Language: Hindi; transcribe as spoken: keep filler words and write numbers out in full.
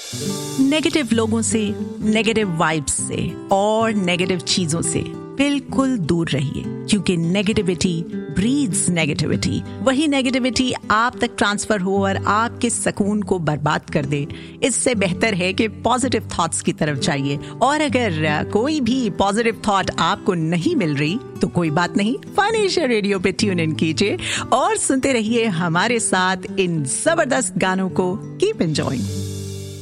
नेगेटिव लोगों से, नेगेटिव वाइब्स से और नेगेटिव चीजों से बिल्कुल दूर रहिए, क्योंकि नेगेटिविटी ब्रीड्स नेगेटिविटी। वही नेगेटिविटी आप तक ट्रांसफर हो और आपके सुकून को बर्बाद कर दे। इससे बेहतर है कि पॉजिटिव थॉट्स की तरफ जाइए। और अगर कोई भी पॉजिटिव थॉट आपको नहीं मिल रही तो कोई बात नहीं, फन एशिया रेडियो पे ट्यून इन कीजिए और सुनते रहिए हमारे साथ इन जबरदस्त गानों को। Keep enjoying.